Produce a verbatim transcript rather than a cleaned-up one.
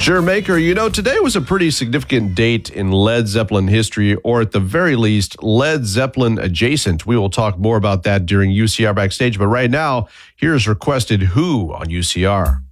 Sure, Maker. You know, today was a pretty significant date in Led Zeppelin history, or at the very least, Led Zeppelin adjacent. We will talk more about that during U C R Backstage, but right now, here's Requested Who on U C R.